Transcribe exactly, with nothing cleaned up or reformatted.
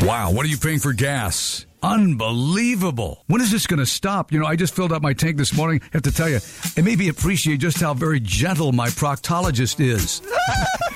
Wow, what are you paying for gas? Unbelievable. When is this going to stop? You know, I just filled up my tank this morning. I have to tell you, it made me appreciate just how very gentle my proctologist is.